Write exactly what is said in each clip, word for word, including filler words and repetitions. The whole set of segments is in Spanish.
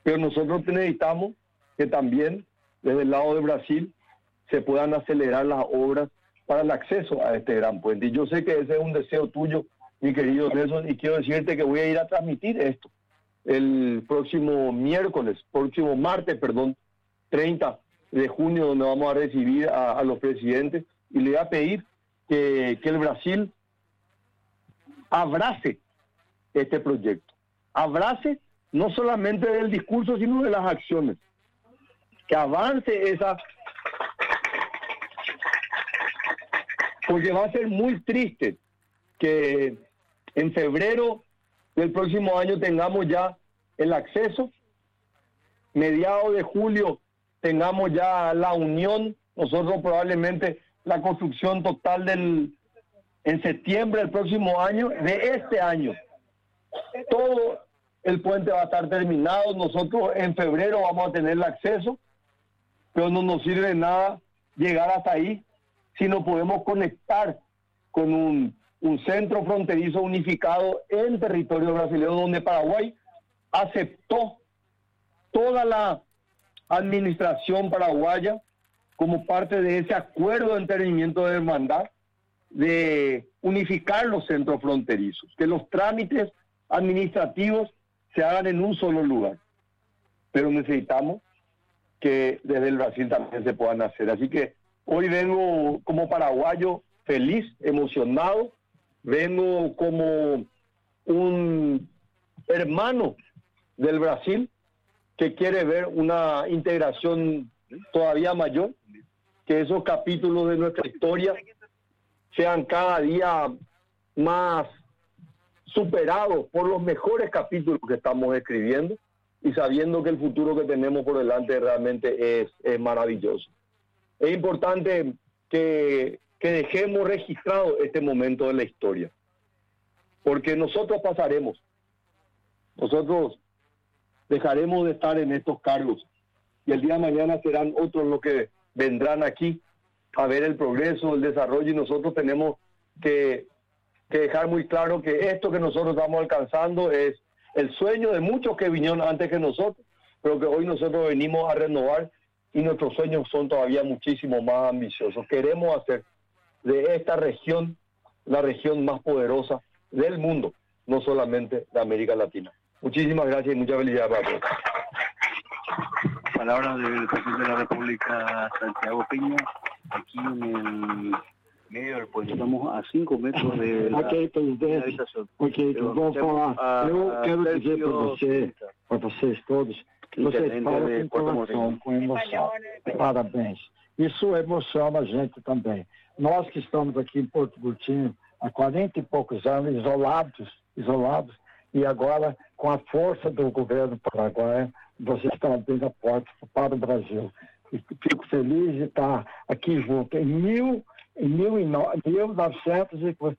Pero nosotros necesitamos que también desde el lado de Brasil se puedan acelerar las obras para el acceso a este gran puente. Y yo sé que ese es un deseo tuyo, mi querido Nelson, y quiero decirte que voy a ir a transmitir esto el próximo miércoles, próximo martes, perdón, treinta de junio, donde vamos a recibir a, a los presidentes, y le voy a pedir que, que el Brasil abrace este proyecto, abrace no solamente del discurso, sino de las acciones, que avance esa, porque va a ser muy triste que en febrero del próximo año tengamos ya el acceso, mediados de julio tengamos ya la unión, nosotros probablemente la construcción total del en septiembre del próximo año, de este año. Todo el puente va a estar terminado, nosotros en febrero vamos a tener el acceso, pero no nos sirve de nada llegar hasta ahí si no podemos conectar con un, un centro fronterizo unificado en territorio brasileño, donde Paraguay aceptó toda la administración paraguaya como parte de ese acuerdo de entendimiento de hermandad de unificar los centros fronterizos, que los trámites administrativos se hagan en un solo lugar. Pero necesitamos que desde el Brasil también se puedan hacer. Así que hoy vengo como paraguayo feliz, emocionado, vengo como un hermano del Brasil que quiere ver una integración todavía mayor, que esos capítulos de nuestra historia sean cada día más superados por los mejores capítulos que estamos escribiendo y sabiendo que el futuro que tenemos por delante realmente es, es maravilloso. Es importante que, que dejemos registrado este momento de la historia, porque nosotros pasaremos, nosotros dejaremos de estar en estos cargos y el día de mañana serán otros los que vendrán aquí a ver el progreso, el desarrollo, y nosotros tenemos que, que dejar muy claro que esto que nosotros estamos alcanzando es el sueño de muchos que vinieron antes que nosotros, pero que hoy nosotros venimos a renovar y nuestros sueños son todavía muchísimo más ambiciosos. Queremos hacer de esta región la región más poderosa del mundo, no solamente de América Latina. Muchísimas gracias y muchas felicidades para todos. Palabras del presidente de la República, Santiago Peña, aquí en el medio del puente. Estamos a cinco metros de la, ok, presidente. habitação. Ok, eu vou falar. A, eu a, quero a, dizer para você, para vocês todos, que vocês falam com coração, com emoção. Parabéns. Isso emociona a gente também. Nós que estamos aqui em Porto Coutinho há quarenta e poucos anos, isolados, isolados, e agora, com a força do governo paraguaio, vocês estão abrindo a porta para o Brasil. E fico feliz de estar aqui junto. Em, mil, em mil e novecentos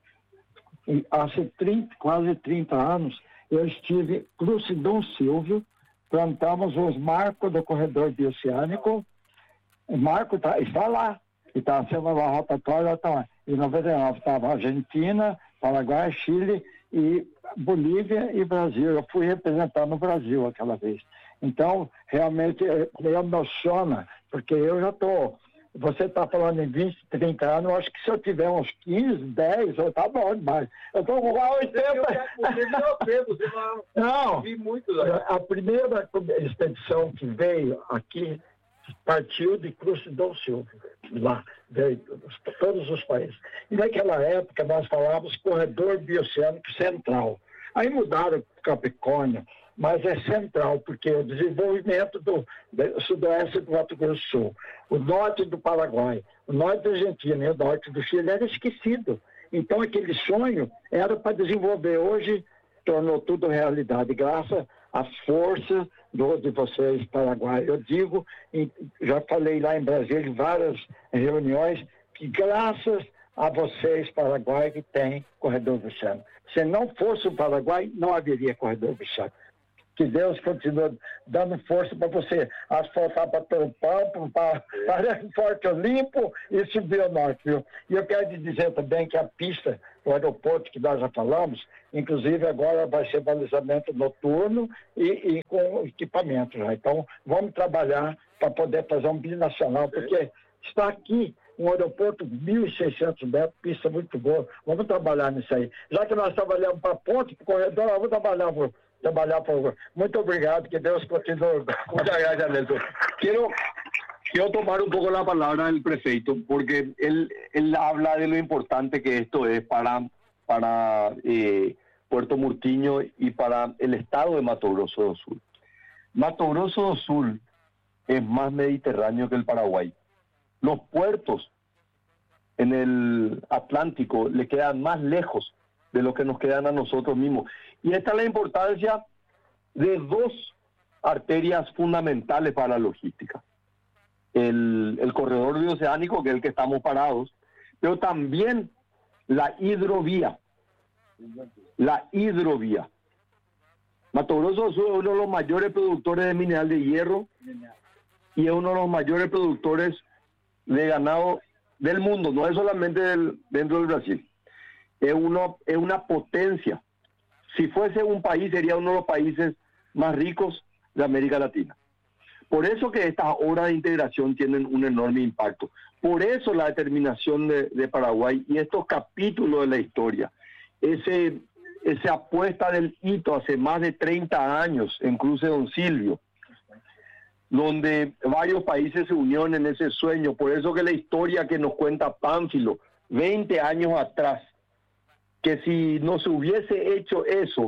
e há trinta, quase trinta anos, eu estive no Dom Silvio, plantamos os marcos do corredor bioceânico. O marco tá, está lá, e está sendo uma rotatória. Tá, em noventa e nove estava Argentina, Paraguai, Chile e Bolívia e Brasil. Eu fui representar no Brasil aquela vez. Então, realmente, me emociona, porque eu já estou... Você está falando em vinte, trinta anos, eu acho que se eu tiver uns quinze, dez, eu tá bom demais. Eu estou com oitenta. Não, a primeira expedição que veio aqui partiu de Cruz de Dom Silvio, lá, veio todos os países. E naquela época nós falávamos corredor bioceânico central. Aí mudaram Capricórnio, mas é central, porque o desenvolvimento do, do sudoeste do Mato Grosso do Sul, o norte do Paraguai, o norte da Argentina e o norte do Chile era esquecido. Então aquele sonho era para desenvolver. Hoje tornou tudo realidade, graças à força do, de vocês, Paraguai. Eu digo, e já falei lá em Brasília, em várias reuniões, que graças a vocês, Paraguai, que tem corredor bioceânico. Se não fosse o Paraguai, não haveria corredor bioceânico. Que Deus continue dando força para você asfaltar para Tampão, para Porto Limpo e subir ao norte, viu? E eu quero te dizer também que a pista, o aeroporto que nós já falamos, inclusive agora vai ser balizamento noturno e, e com equipamento já. Então, vamos trabalhar para poder fazer um binacional, porque está aqui um aeroporto mil e seiscentos metros, pista muito boa. Vamos trabalhar nisso aí. Já que nós trabalhamos para a ponte, para o corredor, vamos trabalhar para trabalhar por... Muito obrigado, que Deus continue. Muchas gracias, Nelson. Quiero, quiero tomar un poco la palabra del prefeito, porque él, él habla de lo importante que esto es para, para eh, Puerto Murtiño y para el estado de Mato Grosso do Sul. Mato Grosso do Sul es más mediterráneo que el Paraguay. Los puertos en el Atlántico le quedan más lejos de lo que nos quedan a nosotros mismos. Y esta es la importancia de dos arterias fundamentales para la logística. El, el corredor bioceánico, que es el que estamos parados, pero también la hidrovía. La hidrovía. Mato Grosso do Sul es uno de los mayores productores de mineral de hierro y es uno de los mayores productores de ganado del mundo, no es solamente del, dentro del Brasil. Es, uno, es una potencia. Si fuese un país, sería uno de los países más ricos de América Latina. Por eso que estas obras de integración tienen un enorme impacto. Por eso la determinación de, de Paraguay y estos capítulos de la historia, ese, esa apuesta del hito hace más de treinta años en Cruce Don Silvio, donde varios países se unieron en ese sueño. Por eso que la historia que nos cuenta Pánfilo veinte años atrás, que si no se hubiese hecho eso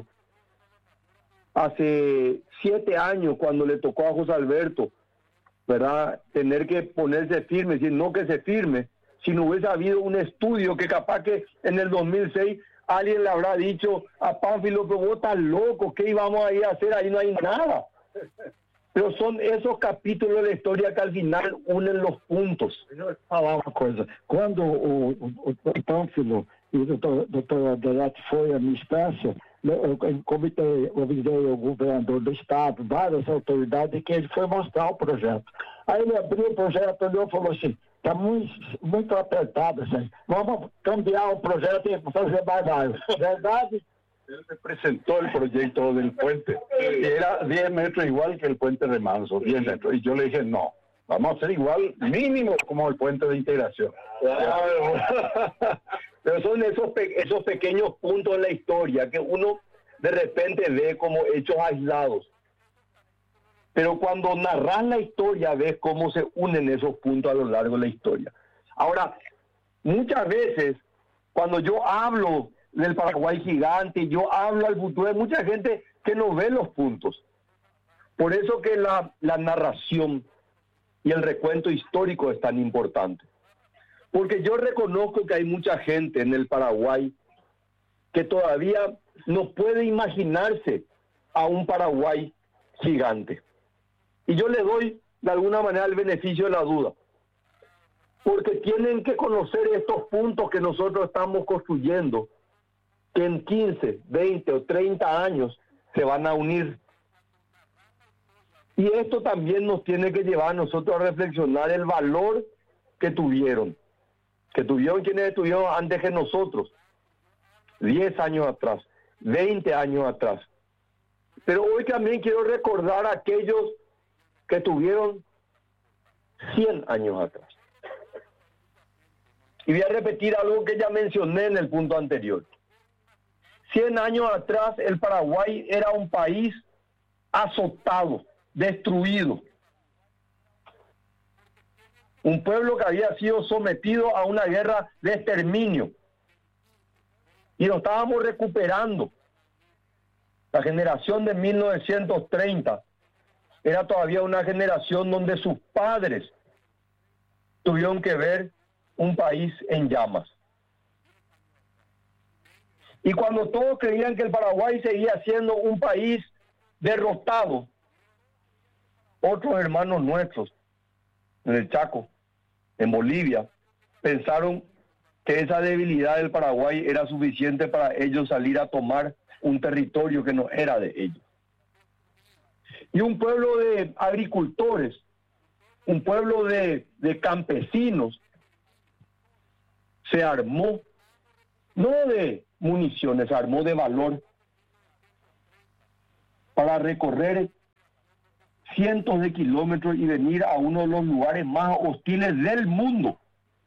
hace siete años cuando le tocó a José Alberto, ¿verdad?, tener que ponerse firme, decir no que se firme, si no hubiese habido un estudio que capaz que en el dos mil seis alguien le habrá dicho a Pánfilo, pero vos estás loco, ¿qué íbamos a ir a hacer? Ahí no hay nada. Pero son esos capítulos de la historia que al final unen los puntos. Eu vou falar uma coisa. Quando o, o, o Pánfilo e o doutor, doutor Adelete foi à minha instância, eu, eu comitei, eu avisei o governador do estado, várias autoridades, que ele foi mostrar o projeto. Aí ele abriu o projeto, olhou e falou assim, está muito, muito apertado, assim. Vamos cambiar o projeto e fazer mais nada. Verdade? Él me presentó el proyecto del puente, que era diez metros igual que el puente de Manso, diez metros. Y yo le dije, no, vamos a hacer igual, mínimo como el puente de integración. Claro. Pero son esos, pe esos pequeños puntos en la historia que uno de repente ve como hechos aislados. Pero cuando narras la historia ves cómo se unen esos puntos a lo largo de la historia. Ahora, muchas veces, cuando yo hablo del Paraguay gigante, yo hablo al futuro, hay mucha gente que no ve los puntos. Por eso que la, la narración y el recuento histórico es tan importante. Porque yo reconozco que hay mucha gente en el Paraguay que todavía no puede imaginarse a un Paraguay gigante. Y yo le doy de alguna manera el beneficio de la duda. Porque tienen que conocer estos puntos que nosotros estamos construyendo, que en quince, veinte o treinta años se van a unir. Y esto también nos tiene que llevar a nosotros a reflexionar el valor que tuvieron, que tuvieron quienes estuvieron antes que nosotros, diez años atrás, veinte años atrás. Pero hoy también quiero recordar a aquellos que tuvieron cien años atrás. Y voy a repetir algo que ya mencioné en el punto anterior. cien años atrás el Paraguay era un país azotado, destruido. Un pueblo que había sido sometido a una guerra de exterminio. Y lo estábamos recuperando. La generación de mil novecientos treinta era todavía una generación donde sus padres tuvieron que ver un país en llamas. Y cuando todos creían que el Paraguay seguía siendo un país derrotado, otros hermanos nuestros en el Chaco, en Bolivia, pensaron que esa debilidad del Paraguay era suficiente para ellos salir a tomar un territorio que no era de ellos. Y un pueblo de agricultores, un pueblo de, de campesinos, se armó, no de municiones, se armó de valor para recorrer cientos de kilómetros y venir a uno de los lugares más hostiles del mundo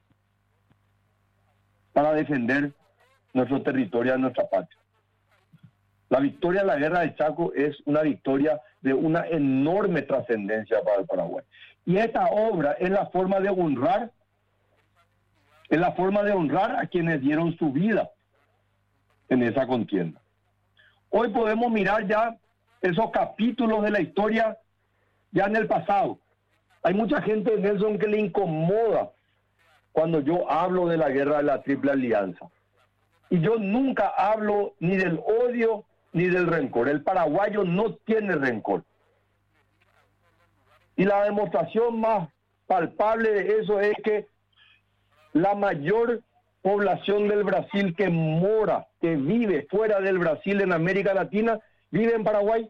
para defender nuestro territorio y nuestra patria. La victoria en la guerra de Chaco es una victoria de una enorme trascendencia para el Paraguay. Y esta obra es la forma de honrar, es la forma de honrar a quienes dieron su vida en esa contienda. Hoy podemos mirar ya esos capítulos de la historia ya en el pasado. Hay mucha gente, Nelson, que le incomoda cuando yo hablo de la guerra de la Triple Alianza. Y yo nunca hablo ni del odio ni del rencor. El paraguayo no tiene rencor. Y la demostración más palpable de eso es que la mayor población del Brasil que mora, que vive fuera del Brasil en América Latina, vive en Paraguay.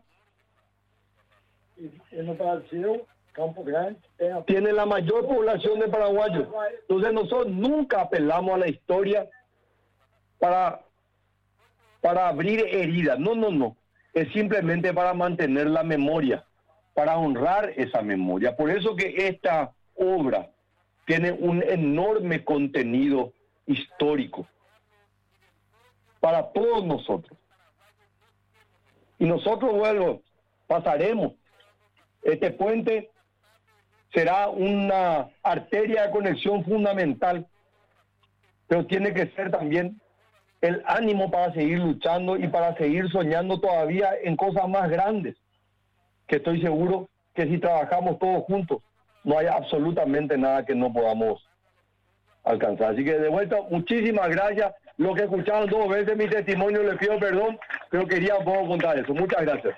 En Brasil, Campo Grande tiene la mayor población de paraguayos. Entonces nosotros nunca apelamos a la historia para, para abrir heridas. No, no, no. Es simplemente para mantener la memoria, para honrar esa memoria. Por eso que esta obra tiene un enorme contenido histórico para todos nosotros. Y nosotros, bueno, pasaremos. Este puente será una arteria de conexión fundamental, pero tiene que ser también el ánimo para seguir luchando y para seguir soñando todavía en cosas más grandes, que estoy seguro que si trabajamos todos juntos, no hay absolutamente nada que no podamos alcanzar. Así que de vuelta, muchísimas gracias. Los que escucharon dos veces mi testimonio, les pido perdón, pero quería un poco contar eso. Muchas gracias.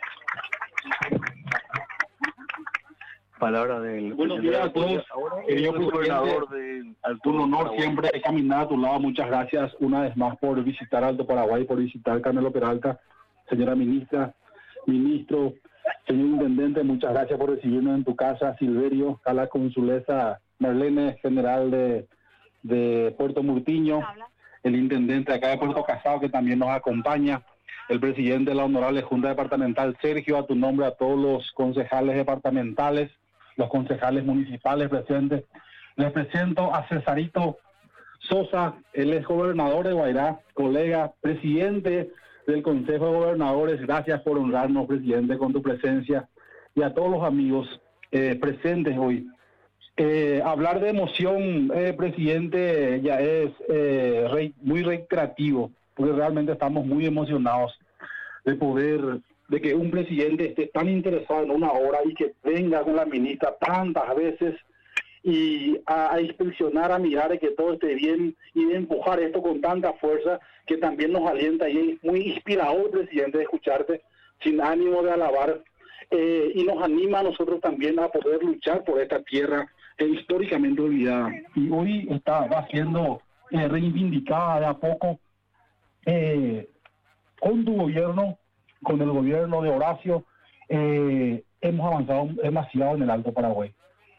Palabra del... Buenos días a todos, querido gobernador de Alto Honor, siempre he caminado a tu lado. Muchas gracias una vez más por visitar Alto Paraguay, por visitar Carmelo Peralta, señora ministra, ministro, señor intendente, muchas gracias por recibirnos en tu casa, Silverio, a la consulesa Marlene, general de, de Puerto Murtiño, el intendente acá de Puerto Casado que también nos acompaña, el presidente de la Honorable Junta Departamental, Sergio, a tu nombre, a todos los concejales departamentales, los concejales municipales presentes. Les presento a Cesarito Sosa, él es gobernador de Guairá, colega, presidente del Consejo de Gobernadores. Gracias por honrarnos, presidente, con tu presencia, y a todos los amigos eh, presentes hoy. Eh, hablar de emoción, eh, presidente, ya es eh, re, muy reiterativo, porque realmente estamos muy emocionados de poder, de que un presidente esté tan interesado en una obra y que venga con la ministra tantas veces y a, a inspeccionar, a mirar de que todo esté bien y de empujar esto con tanta fuerza que también nos alienta, y es muy inspirador, presidente, de escucharte sin ánimo de alabar, eh, y nos anima a nosotros también a poder luchar por esta tierra eh, históricamente olvidada, y hoy está, va siendo eh, reivindicada de a poco eh, con tu gobierno, con el gobierno de Horacio. Eh, hemos avanzado demasiado en el Alto Paraguay.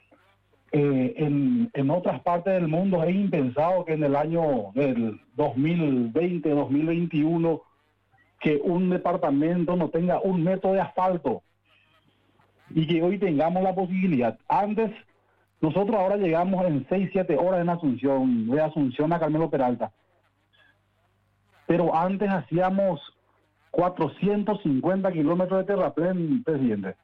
Eh, en, en otras partes del mundo es impensado que en el año del dos mil veinte, dos mil veintiuno, que un departamento no tenga un metro de asfalto, y que hoy tengamos la posibilidad. Antes, nosotros ahora llegamos en seis, siete horas en Asunción, de Asunción a Carmelo Peralta, pero antes hacíamos cuatrocientos cincuenta kilómetros de terraplén, presidente.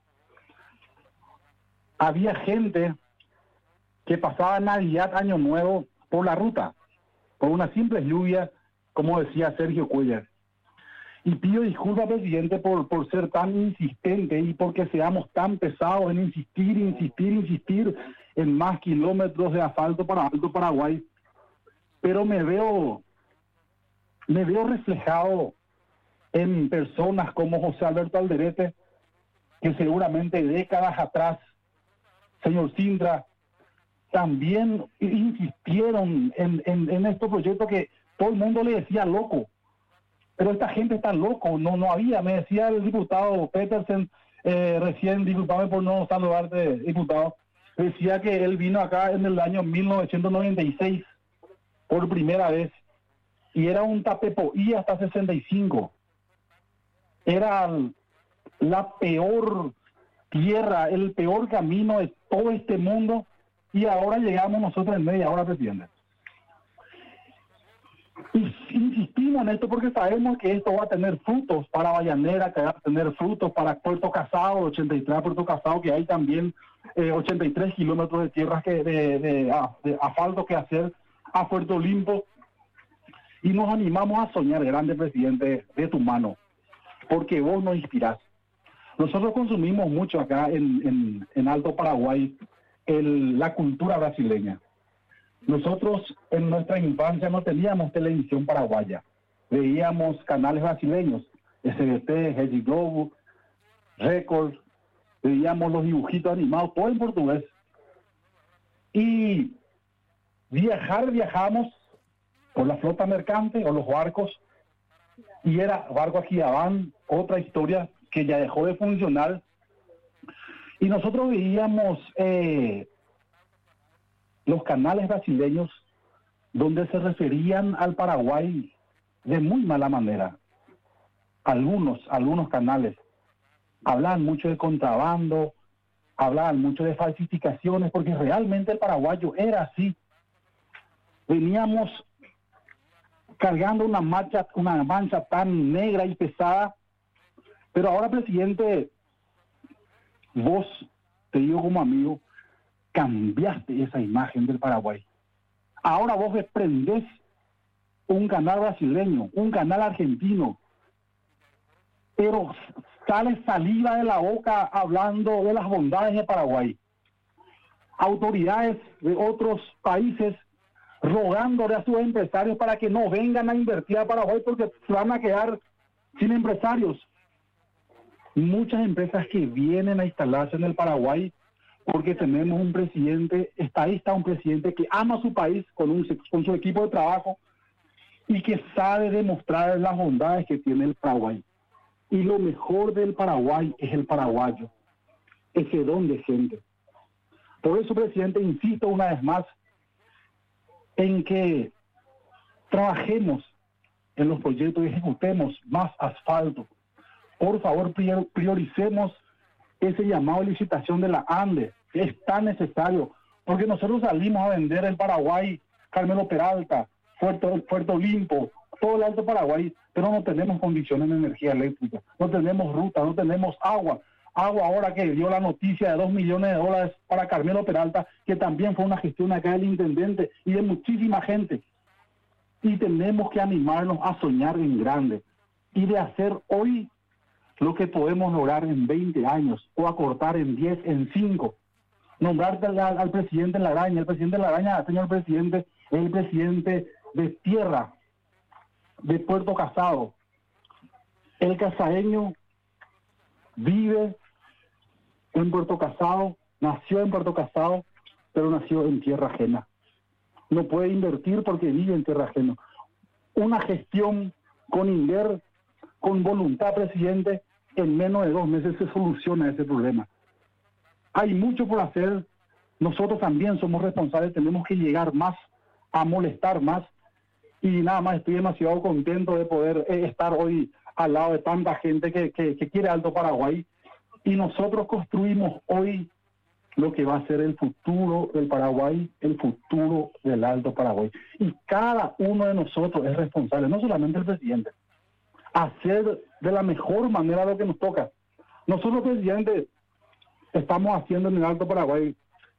Había gente que pasaba Navidad, Año Nuevo, por la ruta, por una simple lluvia, como decía Sergio Cuellar. Y pido disculpas, presidente, por, por ser tan insistente y porque seamos tan pesados en insistir, insistir, insistir en más kilómetros de asfalto para Alto Paraguay. Pero me veo, me veo reflejado en personas como José Alberto Alderete, que seguramente décadas atrás, señor Sindra, también insistieron en, en, en estos proyectos que todo el mundo le decía loco, pero esta gente está loco, no, no había, me decía el diputado Petersen, eh, recién, disculpame por no saludarte, diputado, decía que él vino acá en el año mil novecientos noventa y seis por primera vez y era un tapepoí hasta sesenta y cinco. Era la peor tierra, el peor camino de todo este mundo y ahora llegamos nosotros en media hora, presidente. Y insistimos en esto porque sabemos que esto va a tener frutos para Vallanera, que va a tener frutos para Puerto Casado, ochenta y tres a Puerto Casado, que hay también eh, ochenta y tres kilómetros de tierras que, de, de, de, de asfalto que hacer a Puerto Limpo. Y nos animamos a soñar grande, presidente, de tu mano, porque vos nos inspirás. Nosotros consumimos mucho acá en, en, en Alto Paraguay el, la cultura brasileña. Nosotros en nuestra infancia no teníamos televisión paraguaya. Veíamos canales brasileños, S B T, Rede Globo, Record, veíamos los dibujitos animados, todo en portugués. Y viajar, viajamos por la flota mercante o los barcos, y era Barco Aquidaván, otra historia que ya dejó de funcionar. Y nosotros veíamos eh, los canales brasileños donde se referían al Paraguay de muy mala manera. Algunos, algunos canales hablaban mucho de contrabando, hablaban mucho de falsificaciones, porque realmente el paraguayo era así. Veníamos cargando una mancha, una mancha tan negra y pesada, pero ahora, presidente, vos, te digo como amigo, cambiaste esa imagen del Paraguay. Ahora vos desprendés un canal brasileño, un canal argentino, pero sale saliva de la boca hablando de las bondades de Paraguay. Autoridades de otros países rogándole a sus empresarios para que no vengan a invertir a Paraguay porque se van a quedar sin empresarios. Muchas empresas que vienen a instalarse en el Paraguay porque tenemos un presidente, estadista, un presidente que ama a su país con, un, con su equipo de trabajo y que sabe demostrar las bondades que tiene el Paraguay. Y lo mejor del Paraguay es el paraguayo, ese don de gente. Por eso, presidente, insisto una vez más en que trabajemos en los proyectos y ejecutemos más asfalto. Por favor, prioricemos ese llamado de licitación de la ANDE, que es tan necesario, porque nosotros salimos a vender el Paraguay, Carmelo Peralta, Puerto, Puerto Limpo, todo el Alto Paraguay, pero no tenemos condiciones de energía eléctrica, no tenemos ruta, no tenemos agua. Agua ahora que dio la noticia de dos millones de dólares para Carmelo Peralta, que también fue una gestión acá del intendente y de muchísima gente. Y tenemos que animarnos a soñar en grande y de hacer hoy lo que podemos lograr en veinte años o acortar en diez, en cinco. Nombrarte al, al presidente Laraña. El presidente Laraña, señor presidente, es el presidente de tierra de Puerto Casado. El casaeño vive en Puerto Casado, nació en Puerto Casado, pero nació en tierra ajena. No puede invertir porque vive en tierra ajena. Una gestión con INDER, con voluntad, presidente, en menos de dos meses se soluciona ese problema. Hay mucho por hacer. Nosotros también somos responsables, tenemos que llegar más, a molestar más. Y nada más, estoy demasiado contento de poder eh, estar hoy al lado de tanta gente que, que, que quiere Alto Paraguay. Y nosotros construimos hoy lo que va a ser el futuro del Paraguay, el futuro del Alto Paraguay. Y cada uno de nosotros es responsable, no solamente el presidente, hacer de la mejor manera lo que nos toca. Nosotros, presidente, estamos haciendo en el Alto Paraguay,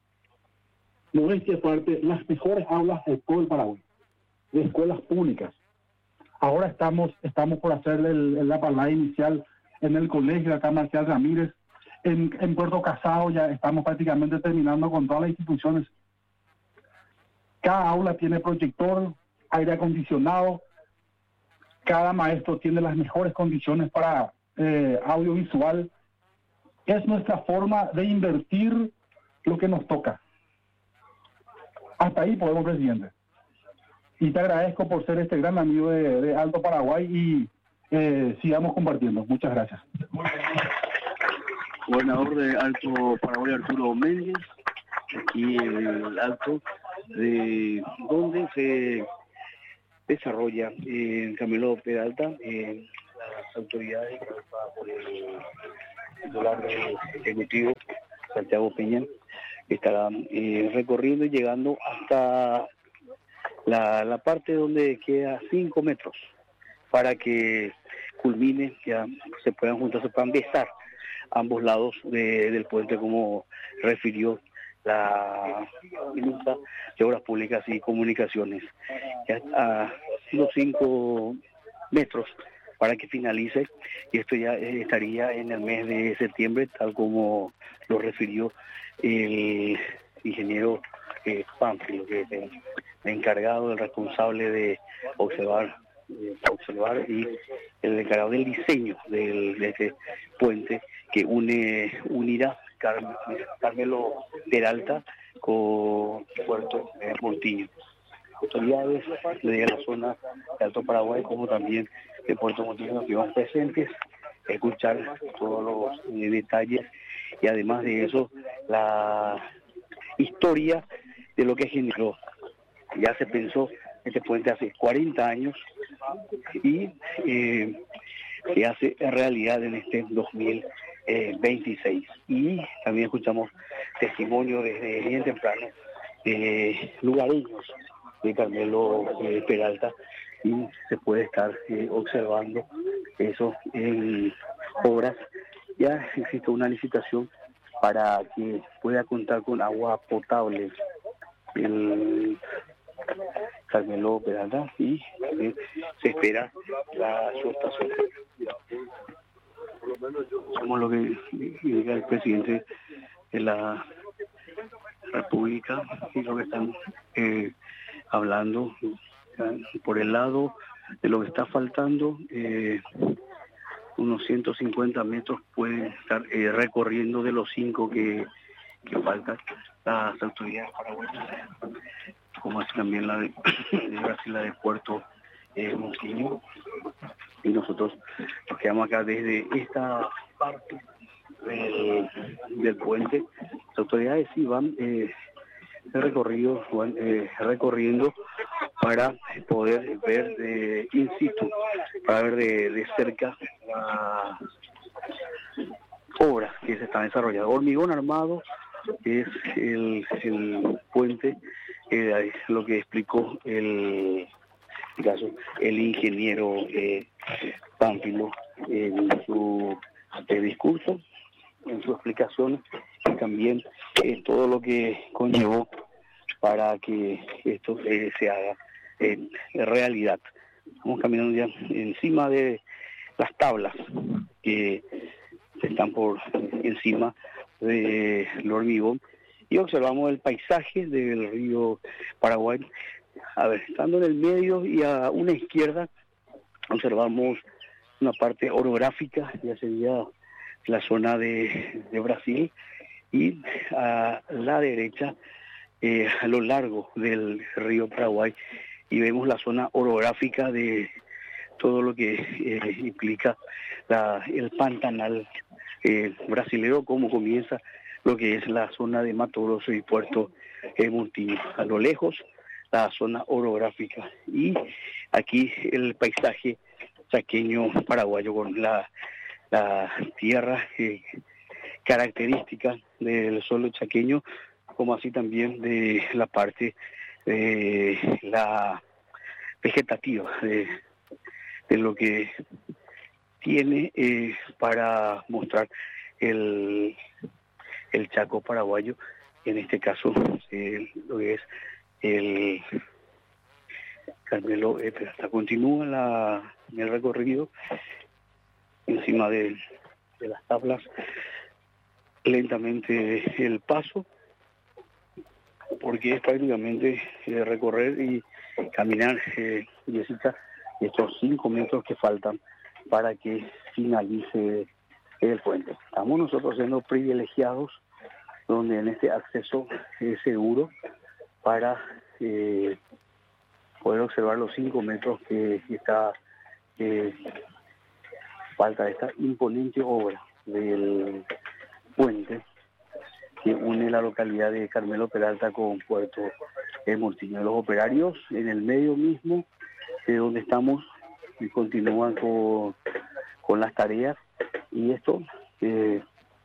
modestia aparte, las mejores aulas de todo el Paraguay, de escuelas públicas. Ahora estamos estamos por hacer el, la parada inicial en el colegio acá Marcial Ramírez. En, en Puerto Casado ya estamos prácticamente terminando con todas las instituciones. Cada aula tiene proyector, aire acondicionado. Cada maestro tiene las mejores condiciones para eh, audiovisual. Es nuestra forma de invertir lo que nos toca. Hasta ahí podemos, presidente. Y te agradezco por ser este gran amigo de, de Alto Paraguay y eh, sigamos compartiendo. Muchas gracias. gobernador de Alto Paraguay, Arturo Méndez, aquí en el Alto, de donde se desarrolla eh, en Carmelo Peralta, eh, las autoridades por el titular del Ejecutivo, Santiago Peña, estarán eh, recorriendo y llegando hasta la, la parte donde queda cinco metros para que culmine, ya se puedan juntar, se puedan besar ambos lados de, del puente, como refirió la ministra de Obras Públicas y Comunicaciones. Ya a los cinco metros para que finalice, y esto ya estaría en el mes de septiembre, tal como lo refirió el ingeniero eh, Pánfilo, que es el encargado, el responsable de observar eh, observar y el encargado del diseño del, de este puente que une unirá Car Carmelo Peralta con Puerto eh, Montiño. Autoridades de la zona de Alto Paraguay como también de Puerto Montiño nos quedamos presentes, escuchar todos los eh, detalles y además de eso la historia de lo que generó. Ya se pensó este puente hace cuarenta años y eh, se hace realidad en este dos mil veintiséis. Y también escuchamos testimonio desde bien temprano de lugareños de Carmelo eh, Peralta, y se puede estar eh, observando eso en obras. Ya existe una licitación para que pueda contar con agua potable el Carmelo Peralta, y también se espera la su estación. Como lo que diga el presidente de la República y lo que estamos eh, hablando por el lado de lo que está faltando, eh, unos ciento cincuenta metros pueden estar eh, recorriendo de los cinco que, que faltan las autoridades paraguayas, como así también la de, de Brasil, la de Puerto eh, Montiño, y nosotros nos quedamos acá desde esta parte del, del puente. Las autoridades sí van eh, recorrido, van, eh, recorriendo para poder ver de in situ, para ver de, de cerca las obras que se están desarrollando. Hormigón armado es el, el puente, eh, lo que explicó el caso el ingeniero eh, Pánfilo en su eh, discurso, en su explicación, y también eh, todo lo que conllevó para que esto eh, se haga eh, realidad. Estamos caminando ya encima de las tablas que están por encima del hormigón, y observamos el paisaje del río Paraguay. A ver, estando en el medio y a una izquierda observamos una parte orográfica, ya sería la zona de, de Brasil, y a la derecha eh, a lo largo del río Paraguay, y vemos la zona orográfica de todo lo que eh, implica la, el pantanal eh, brasilero, cómo comienza lo que es la zona de Mato Grosso y Puerto eh, Montiño. A lo lejos la zona orográfica, y aquí el paisaje chaqueño paraguayo con la, la tierra eh, característica del suelo chaqueño, como así también de la parte de eh, la vegetativa de, de lo que tiene eh, para mostrar el, el Chaco paraguayo, en este caso eh, lo que es el Carmelo eh, Peralta. Continúa la, el recorrido encima de, de las tablas, lentamente el paso, porque es prácticamente eh, recorrer y caminar, eh, Jessica, estos cinco metros que faltan para que finalice el puente. Estamos nosotros siendo privilegiados, donde en este acceso es seguro para eh, poder observar los cinco metros que, que está eh, falta de esta imponente obra del puente que une la localidad de Carmelo Peralta con Puerto El Mortiño. Los operarios en el medio mismo de donde estamos y continúan con, con las tareas, y esto eh,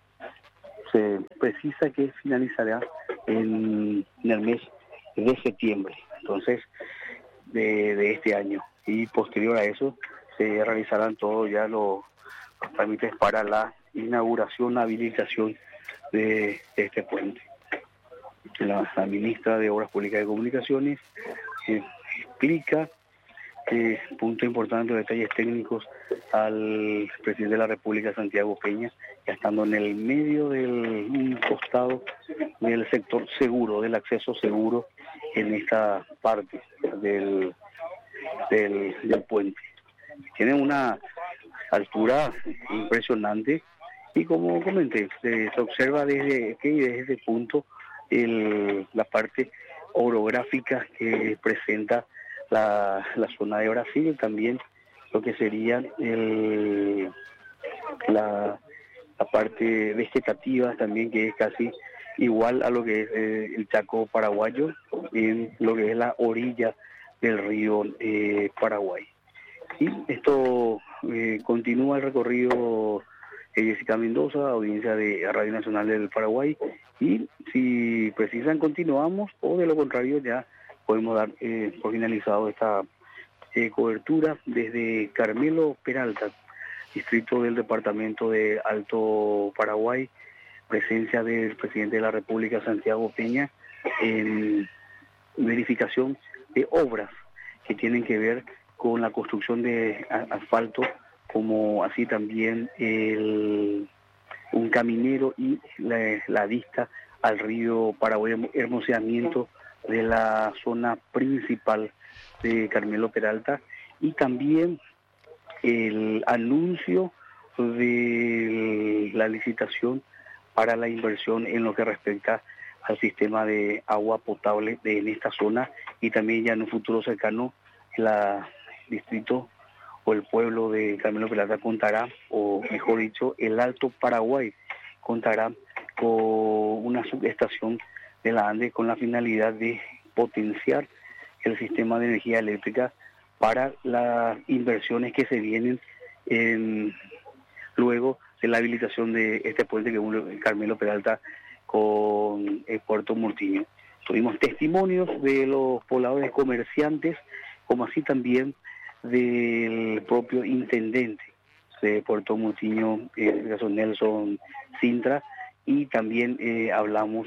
se precisa que finalizará en, en el mes de septiembre, entonces de, de este año, y posterior a eso se realizarán todos ya los, los trámites para la inauguración, habilitación de, de este puente. La, la ministra de Obras Públicas y Comunicaciones eh, explica eh, punto importante, detalles técnicos al presidente de la República, Santiago Peña, ya estando en el medio del un costado del sector seguro, del acceso seguro en esta parte del, del, del puente. Tiene una altura impresionante y, como comenté, se, se observa desde, que desde ese punto el, la parte orográfica que presenta la, la zona de Brasil, y también lo que sería el, la, la parte vegetativa también, que es casi igual a lo que es eh, el Chaco paraguayo, en lo que es la orilla del río eh, Paraguay. Y esto eh, continúa el recorrido eh, Jessica Mendoza, audiencia de Radio Nacional del Paraguay, y si precisan continuamos, o de lo contrario ya podemos dar eh, por finalizado esta eh, cobertura desde Carmelo Peralta, distrito del departamento de Alto Paraguay, presencia del presidente de la República, Santiago Peña, en verificación de obras que tienen que ver con la construcción de asfalto, como así también el, un caminero y la, la vista al río Paraguay, hermoseamiento de la zona principal de Carmelo Peralta, y también el anuncio de la licitación para la inversión en lo que respecta al sistema de agua potable de, en esta zona, y también ya en un futuro cercano el distrito o el pueblo de Carmelo Peralta contará, o mejor dicho, el Alto Paraguay contará con una subestación de la ANDE con la finalidad de potenciar el sistema de energía eléctrica para las inversiones que se vienen en, luego de la habilitación de este puente que une Carmelo Peralta con el Puerto Mortiño. Tuvimos testimonios de los pobladores comerciantes, como así también del propio intendente de Puerto Mortiño, en el caso Nelson Sintra, y también eh, hablamos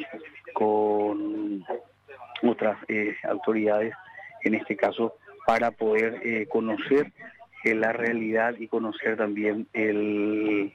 con otras eh, autoridades, en este caso, para poder eh, conocer eh, la realidad y conocer también el,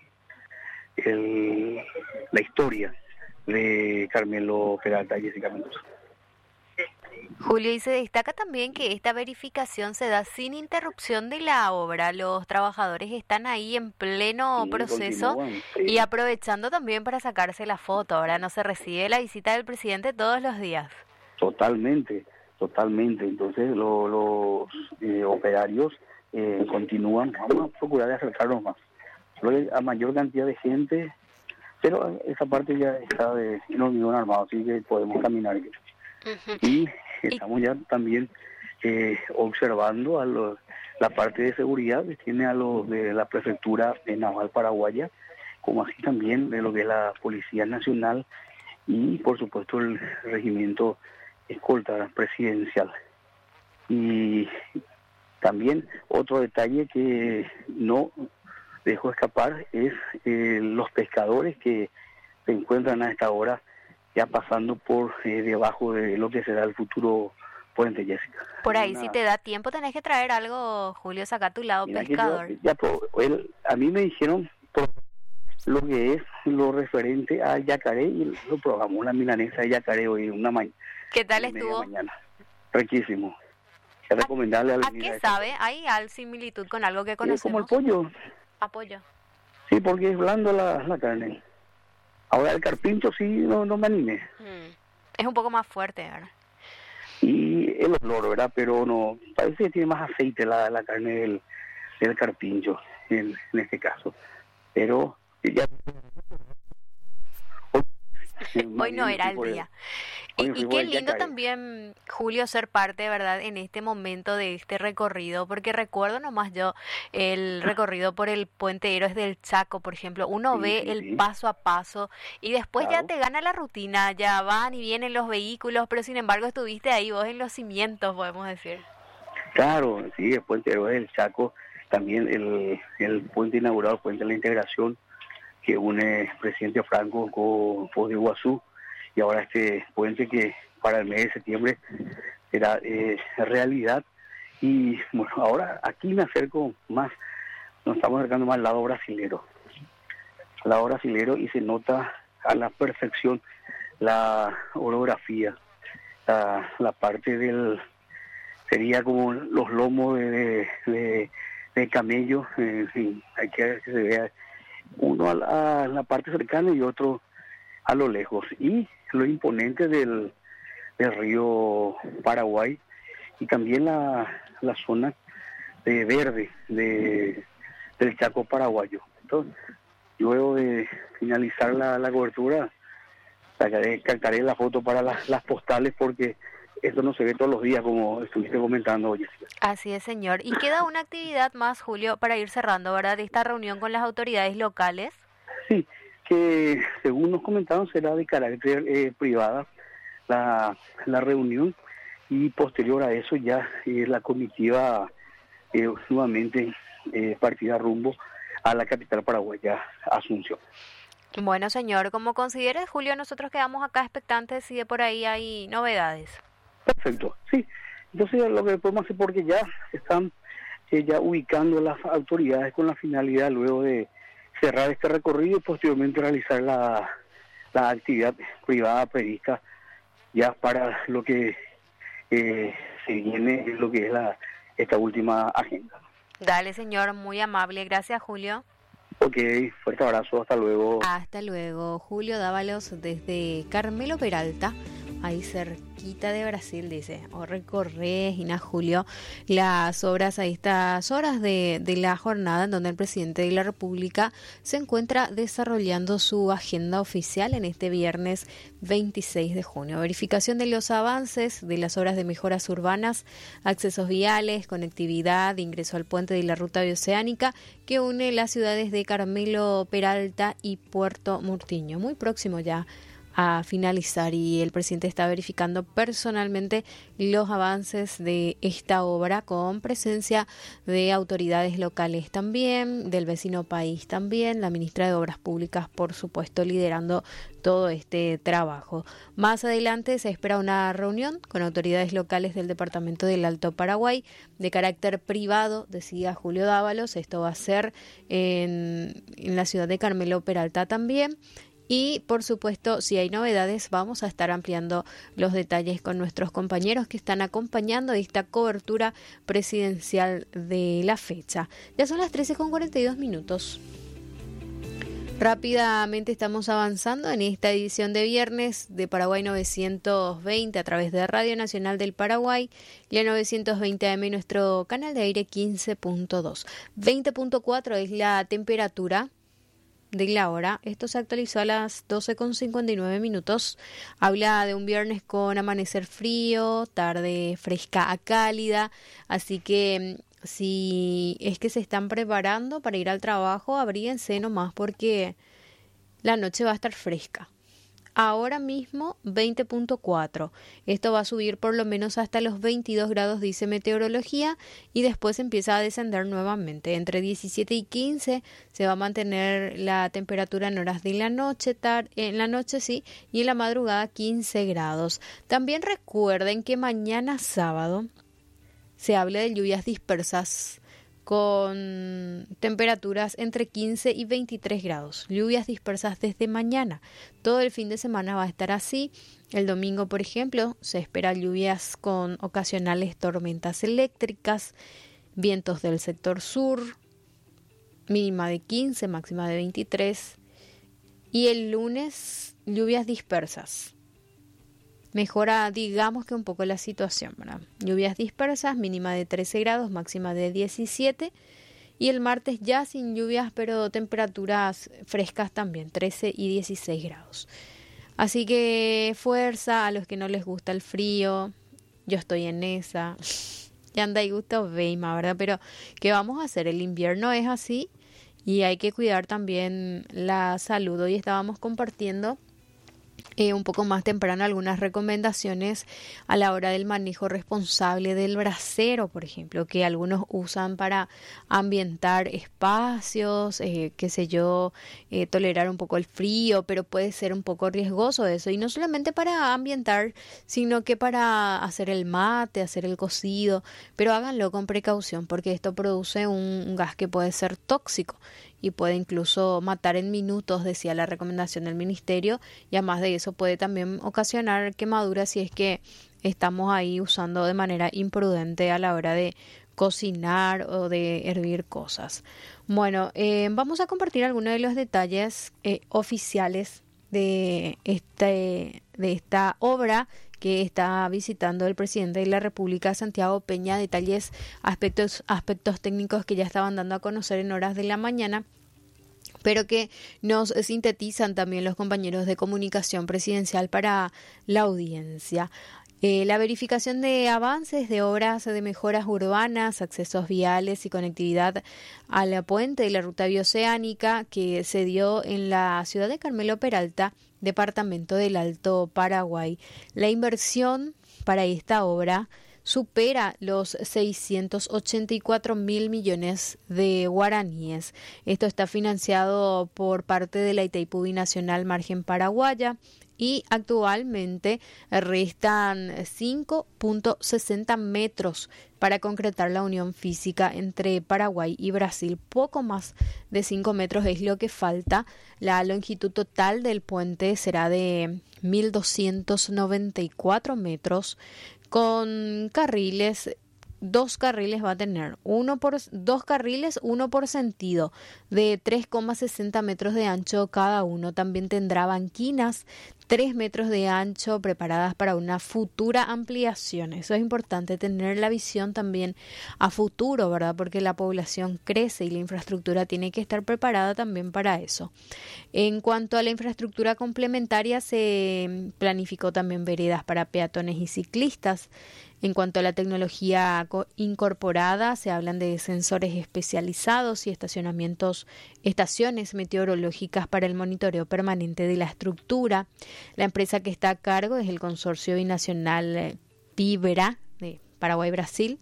el, la historia de Carmelo Peralta y Jessica Mendoza. Julio, y se destaca también que esta verificación se da sin interrupción de la obra. Los trabajadores están ahí en pleno sí, proceso sí. Y aprovechando también para sacarse la foto. Ahora no se recibe la visita del presidente todos los días. Totalmente, totalmente. Entonces lo, los eh, operarios eh, continúan. Vamos a procurar de acercarnos más. A mayor cantidad de gente, pero esa parte ya está de no hormigón armado, así que podemos caminar. Uh-huh. Y estamos ya también eh, observando a los, la parte de seguridad que tiene a los de la prefectura de Naval Paraguaya, como así también de lo que es la Policía Nacional y por supuesto el regimiento escolta presidencial. Y también otro detalle que no dejo escapar es eh, los pescadores que se encuentran a esta hora ya pasando por eh, debajo de lo que será el futuro puente, Jessica. Por ahí, Una... si te da tiempo, tenés que traer algo, Julio, saca a tu lado, Mira pescador. Yo, ya, pero, él, a mí me dijeron por lo que es lo referente a yacaré, y lo probamos, la milanesa de yacaré hoy, una mañana. ¿Qué tal estuvo? Mañana. Riquísimo. Es recomendable. ¿A, ¿a qué sabe? ¿Hay al similitud con algo que conocemos? Es como el pollo. ¿A pollo? Sí, porque es blando la, la carne. Ahora el carpincho sí no, no me animé. Mm. Es un poco más fuerte, ¿verdad? Y el olor, ¿verdad? Pero no, parece que tiene más aceite la, la carne del, del carpincho, en, en este caso. Pero ya Hoy no era el día. Y, y qué lindo también, Julio, ser parte, ¿verdad?, en este momento de este recorrido, porque recuerdo nomás yo el recorrido por el Puente Héroes del Chaco, por ejemplo, uno sí, ve sí, el sí. paso a paso y después claro. ya te gana la rutina, ya van y vienen los vehículos, pero sin embargo estuviste ahí vos en los cimientos, podemos decir. Claro, sí, el Puente Héroes del Chaco, también el, el puente inaugurado, el Puente de la Integración, que une Presidente Franco con Foz de Iguazú, y ahora este puente que para el mes de septiembre será eh, realidad. Y bueno, ahora aquí me acerco más, nos estamos acercando más al lado brasilero, al lado brasilero, y se nota a la perfección la orografía, la, la parte del, sería como los lomos de, de, de, de camello, en fin, hay que ver que se vea uno a la, a la parte cercana y otro a lo lejos, y lo imponente del, del río Paraguay, y también la, la zona de verde de, del Chaco paraguayo. Entonces, luego de finalizar la, la cobertura, sacaré, captaré la foto para las, las postales, porque esto no se ve todos los días, como estuviste comentando, Jessica. Así es, señor. Y queda una actividad más, Julio, para ir cerrando, ¿verdad?, de esta reunión con las autoridades locales. Sí, que según nos comentaron será de carácter eh, privada la, la reunión, y posterior a eso ya eh, la comitiva eh, nuevamente eh, partida rumbo a la capital paraguaya, Asunción. Bueno, señor, como considere, Julio, nosotros quedamos acá expectantes si de por ahí hay novedades. Perfecto, sí. Entonces lo que podemos hacer, porque ya están eh, ya ubicando las autoridades con la finalidad luego de cerrar este recorrido y posteriormente realizar la, la actividad privada prevista ya para lo que eh, se viene, lo que es la esta última agenda. Dale, señor, muy amable. Gracias, Julio. Ok, fuerte abrazo, hasta luego. Hasta luego. Julio Dávalos desde Carmelo Peralta, ahí cerquita de Brasil, dice, o recorres, Ina Julio, las obras a estas horas de, de la jornada en donde el presidente de la República se encuentra desarrollando su agenda oficial en este viernes veintiséis de junio. Verificación de los avances de las obras de mejoras urbanas, accesos viales, conectividad, ingreso al puente de la ruta bioceánica que une las ciudades de Carmelo Peralta y Puerto Murtiño. Muy próximo ya a finalizar, y el presidente está verificando personalmente los avances de esta obra con presencia de autoridades locales también, del vecino país también, la ministra de Obras Públicas, por supuesto, liderando todo este trabajo. Más adelante se espera una reunión con autoridades locales del departamento del Alto Paraguay de carácter privado, decía Julio Dávalos. Esto va a ser en, en la ciudad de Carmelo Peralta también. Y, por supuesto, si hay novedades, vamos a estar ampliando los detalles con nuestros compañeros que están acompañando esta cobertura presidencial de la fecha. Ya son las trece con cuarenta y dos minutos. Rápidamente estamos avanzando en esta edición de viernes de Paraguay novecientos veinte a través de Radio Nacional del Paraguay y el novecientos veinte A M, nuestro canal de aire quince punto dos. veinte punto cuatro es la temperatura de la hora. Esto se actualizó a las doce con cincuenta y nueve minutos. Habla de un viernes con amanecer frío, tarde fresca a cálida, así que si es que se están preparando para ir al trabajo, abríguense nomás porque la noche va a estar fresca. Ahora mismo veinte punto cuatro. Esto va a subir por lo menos hasta los veintidós grados, dice meteorología, y después empieza a descender nuevamente. Entre diecisiete y quince se va a mantener la temperatura en horas de la noche, tar- en la noche sí, y en la madrugada quince grados. También recuerden que mañana sábado se habla de lluvias dispersas con temperaturas entre quince y veintitrés grados. Lluvias dispersas desde mañana. Todo el fin de semana va a estar así. El domingo, por ejemplo, se espera lluvias con ocasionales tormentas eléctricas, vientos del sector sur, mínima de quince, máxima de veintitrés. Y el lunes, lluvias dispersas. Mejora, digamos que un poco la situación, ¿verdad? Lluvias dispersas, mínima de trece grados, máxima de diecisiete. Y el martes ya sin lluvias, pero temperaturas frescas también, trece y dieciséis grados. Así que fuerza a los que no les gusta el frío. Yo estoy en esa. Ya anda y gusto veima, ¿verdad? Pero ¿qué vamos a hacer? El invierno es así y hay que cuidar también la salud. Hoy estábamos compartiendo Eh, un poco más temprano algunas recomendaciones a la hora del manejo responsable del brasero, por ejemplo, que algunos usan para ambientar espacios, eh, qué sé yo, eh, tolerar un poco el frío, pero puede ser un poco riesgoso eso, y no solamente para ambientar, sino que para hacer el mate, hacer el cocido, pero háganlo con precaución porque esto produce un, un gas que puede ser tóxico y puede incluso matar en minutos, decía la recomendación del ministerio, y además de eso puede también ocasionar quemaduras si es que estamos ahí usando de manera imprudente a la hora de cocinar o de hervir cosas. Bueno, eh, vamos a compartir algunos de los detalles eh, oficiales de, este, de esta obra que está visitando el presidente de la República, Santiago Peña, detalles, aspectos, aspectos técnicos que ya estaban dando a conocer en horas de la mañana, pero que nos sintetizan también los compañeros de comunicación presidencial para la audiencia. Eh, la verificación de avances de obras de mejoras urbanas, accesos viales y conectividad a la puente de la ruta bioceánica que se dio en la ciudad de Carmelo Peralta, departamento del Alto Paraguay. La inversión para esta obra supera los seiscientos ochenta y cuatro mil millones de guaraníes. Esto está financiado por parte de la Itaipú Binacional Margen Paraguaya y actualmente restan cinco punto sesenta metros para concretar la unión física entre Paraguay y Brasil. Poco más de cinco metros es lo que falta. La longitud total del puente será de mil doscientos noventa y cuatro metros, con carriles, dos carriles va a tener, uno por, dos carriles, uno por sentido, de tres coma sesenta metros de ancho cada uno. También tendrá banquinas, tres metros de ancho, preparadas para una futura ampliación. Eso es importante, tener la visión también a futuro, ¿verdad? Porque la población crece y la infraestructura tiene que estar preparada también para eso. En cuanto a la infraestructura complementaria, se planificó también veredas para peatones y ciclistas. En cuanto a la tecnología incorporada, se hablan de sensores especializados y estacionamientos, estaciones meteorológicas para el monitoreo permanente de la estructura. La empresa que está a cargo es el Consorcio Binacional Pibra de Paraguay-Brasil.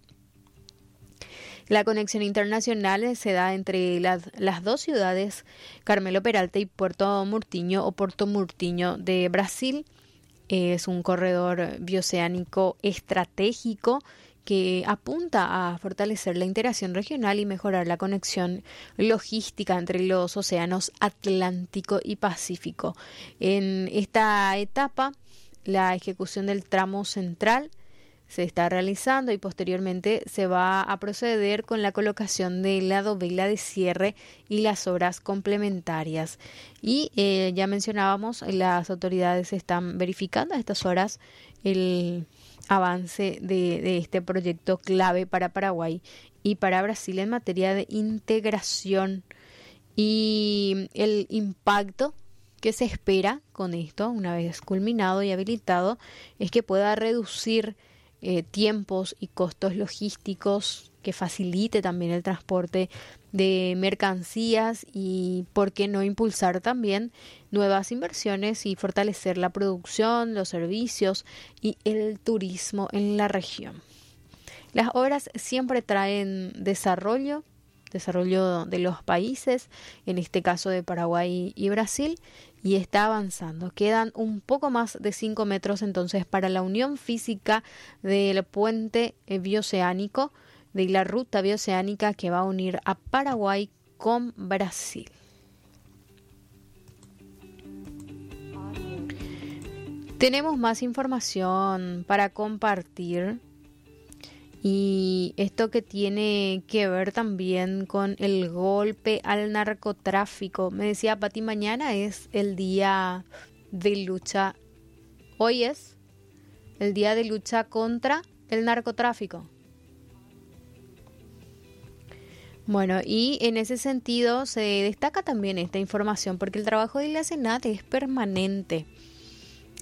La conexión internacional se da entre las, las dos ciudades, Carmelo Peralta y Puerto Murtinho o Porto Murtinho de Brasil. Es un corredor bioceánico estratégico que apunta a fortalecer la integración regional y mejorar la conexión logística entre los océanos Atlántico y Pacífico. En esta etapa, la ejecución del tramo central se está realizando y posteriormente se va a proceder con la colocación de la dovela de cierre y las obras complementarias. Y eh, ya mencionábamos, las autoridades están verificando a estas horas el avance de, de este proyecto clave para Paraguay y para Brasil en materia de integración y el impacto que se espera con esto, una vez culminado y habilitado, es que pueda reducir Eh, tiempos y costos logísticos, que facilite también el transporte de mercancías y por qué no impulsar también nuevas inversiones y fortalecer la producción, los servicios y el turismo en la región. Las obras siempre traen desarrollo, desarrollo de los países, en este caso de Paraguay y Brasil, y está avanzando. Quedan un poco más de cinco metros entonces para la unión física del puente bioceánico, de la ruta bioceánica que va a unir a Paraguay con Brasil. Tenemos más información para compartir. Y esto que tiene que ver también con el golpe al narcotráfico. Me decía Pati, mañana es el día de lucha. Hoy es el día de lucha contra el narcotráfico. Bueno, y en ese sentido se destaca también esta información porque el trabajo de la Senat es permanente.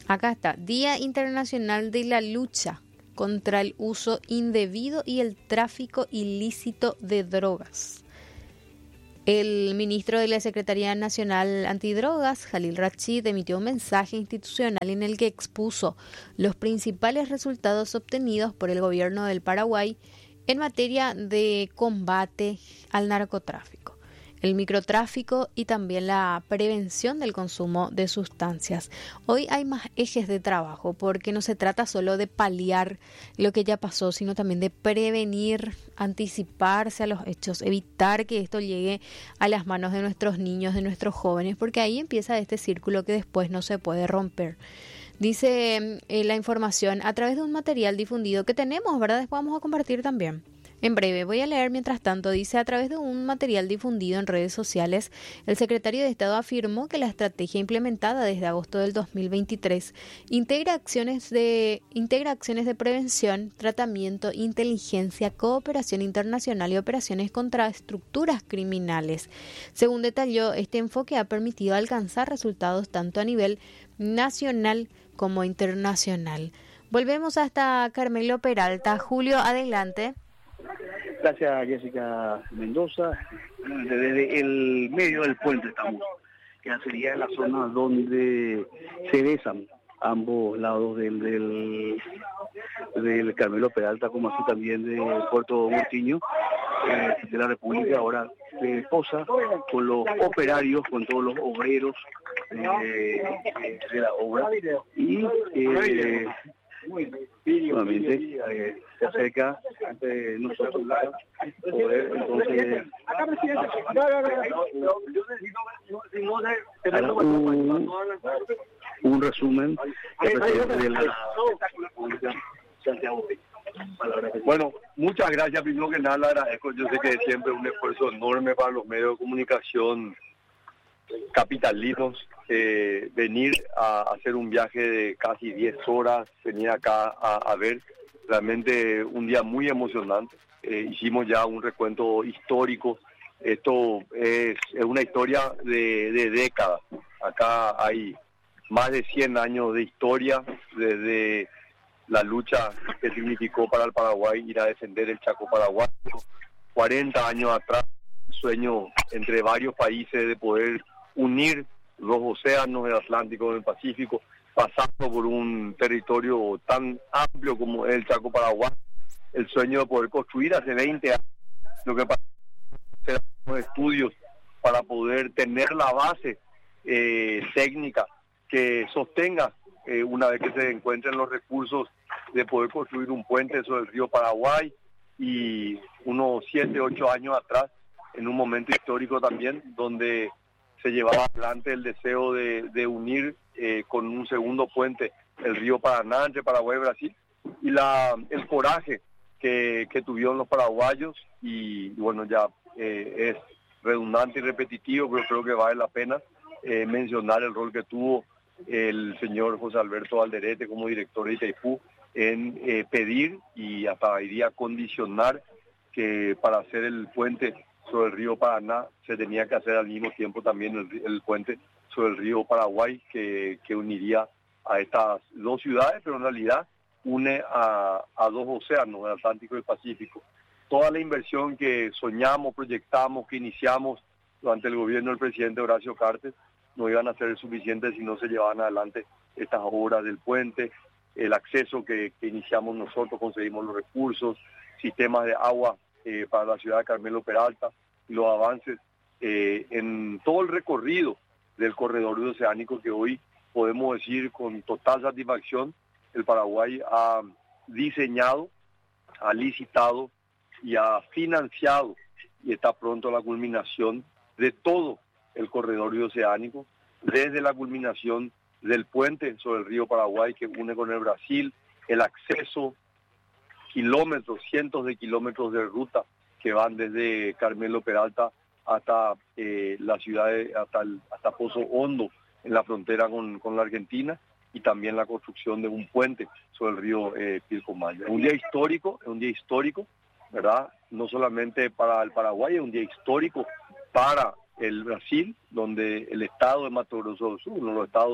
Acá está, Día Internacional de la Lucha contra el uso indebido y el tráfico ilícito de drogas. El ministro de la Secretaría Nacional Antidrogas, Jalil Rachid, emitió un mensaje institucional en el que expuso los principales resultados obtenidos por el gobierno del Paraguay en materia de combate al narcotráfico, el microtráfico y también la prevención del consumo de sustancias. Hoy hay más ejes de trabajo porque no se trata solo de paliar lo que ya pasó, sino también de prevenir, anticiparse a los hechos, evitar que esto llegue a las manos de nuestros niños, de nuestros jóvenes, porque ahí empieza este círculo que después no se puede romper. Dice eh, la información a través de un material difundido que tenemos, ¿verdad? Después vamos a compartir también. En breve, voy a leer mientras tanto, dice, a través de un material difundido en redes sociales, el secretario de Estado afirmó que la estrategia implementada desde agosto del dos mil veintitrés integra acciones de, integra acciones de prevención, tratamiento, inteligencia, cooperación internacional y operaciones contra estructuras criminales. Según detalló, este enfoque ha permitido alcanzar resultados tanto a nivel nacional como internacional. Volvemos hasta Carmelo Peralta. Julio, adelante. Gracias, Jessica Mendoza. Desde el medio del puente estamos, que sería la zona donde se besan ambos lados del, del, del Carmelo Peralta, como así también de Puerto Murtiño, eh, de la República. Ahora se posa con los operarios, con todos los obreros eh, de la obra, y eh, nuevamente eh, se acerca ante nosotros poder entonces hará un, un resumen de la Santiago. Bueno, muchas gracias. Primero que nada, le agradezco. Yo sé que es siempre un esfuerzo enorme para los medios de comunicación capitalinos eh, venir a hacer un viaje de casi diez horas, venir acá a, a ver. Realmente un día muy emocionante. Eh, hicimos ya un recuento histórico. Esto es, es una historia de, de décadas. Acá hay más de cien años de historia desde la lucha que significó para el Paraguay ir a defender el Chaco paraguayo. cuarenta años atrás, el sueño entre varios países de poder unir los océanos, el Atlántico y el Pacífico, pasando por un territorio tan amplio como es el Chaco paraguayo. El sueño de poder construir hace veinte años, lo que pasa es hacer unos estudios para poder tener la base eh, técnica que sostenga eh, una vez que se encuentren los recursos de poder construir un puente sobre el río Paraguay. Y unos siete, ocho años atrás, en un momento histórico también, donde se llevaba adelante el deseo de, de unir eh, con un segundo puente el río Paraná entre Paraguay y Brasil, y la el coraje que, que tuvieron los paraguayos. Y bueno, ya eh, es redundante y repetitivo, pero creo que vale la pena eh, mencionar el rol que tuvo el señor José Alberto Alderete como director de Itaipú en eh, pedir y hasta diría condicionar que para hacer el puente sobre el río Paraná se tenía que hacer al mismo tiempo también el, el puente sobre el río Paraguay, que, que uniría a estas dos ciudades, pero en realidad une a, a dos océanos, el Atlántico y el Pacífico. Toda la inversión que soñamos, proyectamos, que iniciamos durante el gobierno del presidente Horacio Cartes no iban a ser suficientes si no se llevaban adelante estas obras del puente, el acceso que, que iniciamos nosotros, conseguimos los recursos, sistemas de agua eh, para la ciudad de Carmelo Peralta, y los avances eh, en todo el recorrido del corredor oceánico que hoy podemos decir con total satisfacción el Paraguay ha diseñado, ha licitado y ha financiado, y está pronto la culminación de todo el corredor oceánico, desde la culminación del puente sobre el río Paraguay que une con el Brasil, el acceso, kilómetros, cientos de kilómetros de ruta que van desde Carmelo Peralta hasta eh, la ciudad, de, hasta, el, hasta Pozo Hondo, en la frontera con, con la Argentina, y también la construcción de un puente sobre el río eh, Pilcomayo. Es un día histórico, es un día histórico, ¿verdad? No solamente para el Paraguay, es un día histórico para el Brasil, donde el estado de Mato Grosso do Sul, uno de los estados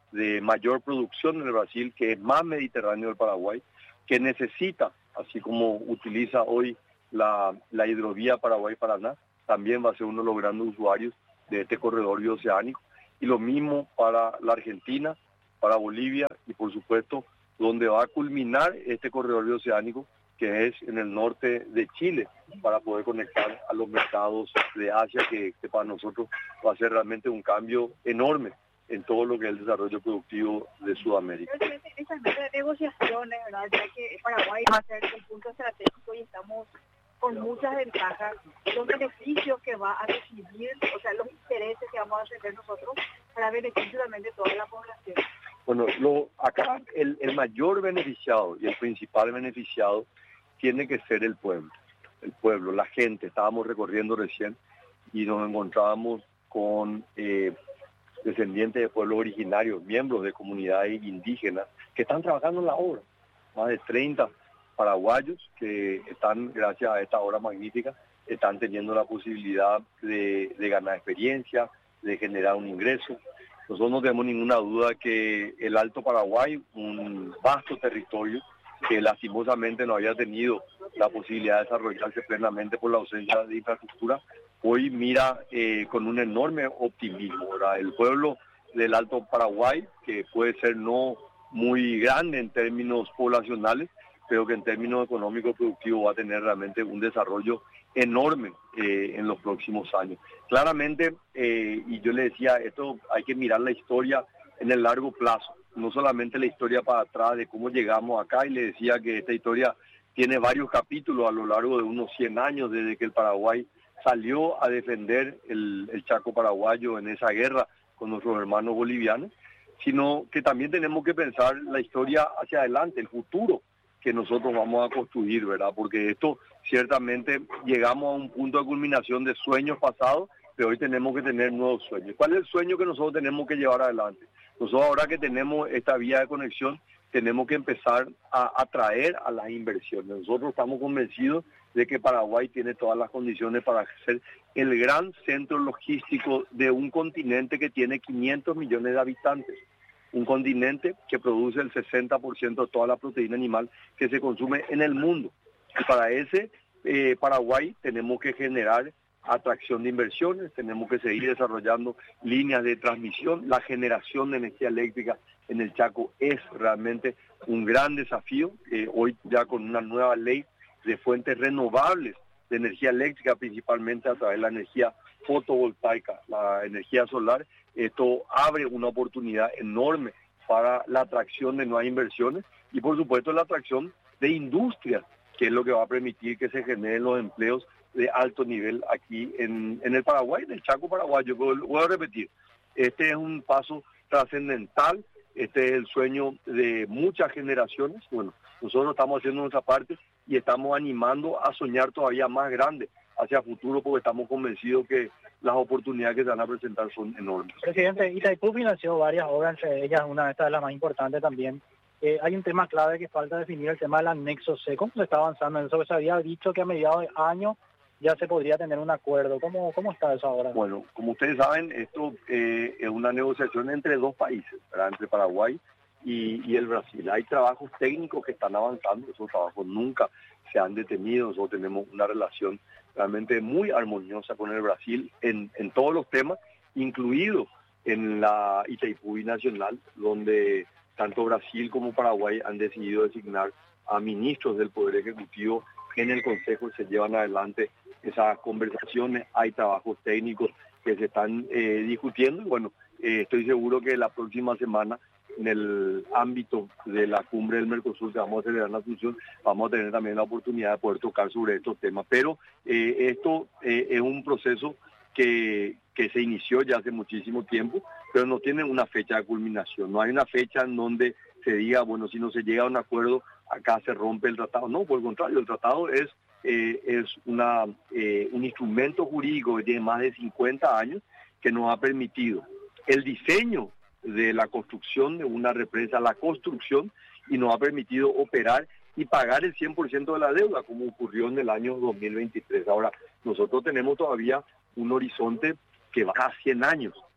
de mayor producción en el Brasil, que es más mediterráneo del Paraguay, que necesita, así como utiliza hoy la, la hidrovía Paraguay-Paraná, también va a ser uno de los grandes usuarios de este corredor bioceánico. Y lo mismo para la Argentina, para Bolivia y por supuesto donde va a culminar este corredor bioceánico, que es en el norte de Chile, para poder conectar a los mercados de Asia, que, que para nosotros va a ser realmente un cambio enorme en todo lo que es el desarrollo productivo de Sudamérica. Esas negociaciones, ¿verdad? Ya que Paraguay va a ser un punto estratégico y estamos con muchas ventajas, los beneficios que va a recibir, o sea, los intereses que vamos a recibir nosotros para beneficio también de toda la población. Bueno, lo, acá el, el mayor beneficiado y el principal beneficiado tiene que ser el pueblo, el pueblo, la gente. Estábamos recorriendo recién y nos encontrábamos con eh, descendientes de pueblos originarios, miembros de comunidades indígenas que están trabajando en la obra, más de treinta paraguayos que están, gracias a esta obra magnífica, están teniendo la posibilidad de, de ganar experiencia, de generar un ingreso. Nosotros no tenemos ninguna duda que el Alto Paraguay, un vasto territorio que lastimosamente no había tenido la posibilidad de desarrollarse plenamente por la ausencia de infraestructura, hoy mira eh, con un enorme optimismo, ¿verdad? El pueblo del Alto Paraguay, que puede ser no muy grande en términos poblacionales, pero que en términos económicos productivos va a tener realmente un desarrollo enorme eh, en los próximos años. Claramente, eh, y yo le decía, esto hay que mirar la historia en el largo plazo, no solamente la historia para atrás de cómo llegamos acá, y le decía que esta historia tiene varios capítulos a lo largo de unos cien años desde que el Paraguay salió a defender el, el Chaco paraguayo en esa guerra con nuestros hermanos bolivianos, sino que también tenemos que pensar la historia hacia adelante, el futuro que nosotros vamos a construir, ¿verdad? Porque esto ciertamente llegamos a un punto de culminación de sueños pasados, pero hoy tenemos que tener nuevos sueños. ¿Cuál es el sueño que nosotros tenemos que llevar adelante? Nosotros ahora que tenemos esta vía de conexión, tenemos que empezar a atraer a las inversiones. Nosotros estamos convencidos de que Paraguay tiene todas las condiciones para ser el gran centro logístico de un continente que tiene quinientos millones de habitantes. Un continente que produce el sesenta por ciento de toda la proteína animal que se consume en el mundo. Y para ese eh, Paraguay tenemos que generar atracción de inversiones, tenemos que seguir desarrollando líneas de transmisión. La generación de energía eléctrica en el Chaco es realmente un gran desafío. Eh, hoy ya con una nueva ley de fuentes renovables de energía eléctrica, principalmente a través de la energía fotovoltaica, la energía solar, esto abre una oportunidad enorme para la atracción de nuevas inversiones y por supuesto la atracción de industrias, que es lo que va a permitir que se generen los empleos de alto nivel aquí en, en el Paraguay, en el Chaco paraguayo. Voy a repetir, este es un paso trascendental, este es el sueño de muchas generaciones. Bueno, nosotros estamos haciendo nuestra parte y estamos animando a soñar todavía más grande hacia futuro, porque estamos convencidos que las oportunidades que se van a presentar son enormes. Presidente, Itaipú financió varias obras, entre ellas una de estas de las más importantes también. Eh, hay un tema clave que falta definir, el tema del anexo C. ¿Cómo se está avanzando en eso? Se había dicho que a mediados de año ya se podría tener un acuerdo. ¿Cómo, cómo está eso ahora? Bueno, como ustedes saben, esto eh, es una negociación entre dos países, ¿verdad? Entre Paraguay y, y el Brasil. Hay trabajos técnicos que están avanzando, esos trabajos nunca se han detenido. Nosotros tenemos una relación realmente muy armoniosa con el Brasil en, en todos los temas, incluido en la Itaipú Binacional, donde tanto Brasil como Paraguay han decidido designar a ministros del Poder Ejecutivo en el Consejo y se llevan adelante esas conversaciones. Hay trabajos técnicos que se están eh, discutiendo y bueno, eh, estoy seguro que la próxima semana en el ámbito de la cumbre del Mercosur que vamos a celebrar en Asunción, vamos a tener también la oportunidad de poder tocar sobre estos temas. Pero eh, esto eh, es un proceso que, que se inició ya hace muchísimo tiempo, pero no tiene una fecha de culminación. No hay una fecha en donde se diga, bueno, si no se llega a un acuerdo, acá se rompe el tratado. No, por el contrario, el tratado es, eh, es una, eh, un instrumento jurídico que tiene más de cincuenta años que nos ha permitido el diseño de la construcción de una represa, la construcción, y nos ha permitido operar y pagar el cien por ciento de la deuda, como ocurrió en el año dos mil veintitrés. Ahora, nosotros tenemos todavía un horizonte que va a cien años,